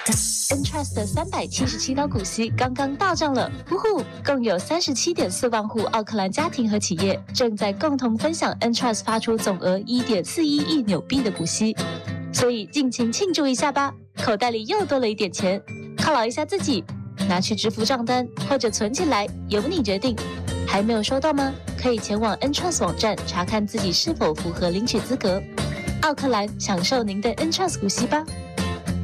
Entrust 的377刀股息刚刚到账了，呼呼！共有37.4万户奥克兰家庭和企业正在共同分享 Entrust 发出总额1.41亿纽币的股息，所以尽情庆祝一下吧！口袋里又多了一点钱，犒劳一下自己，拿去支付账单或者存起来，由你决定。还没有收到吗？可以前往 Entrust 网站查看自己是否符合领取资格。奥克兰，享受您的 Entrust 股息吧！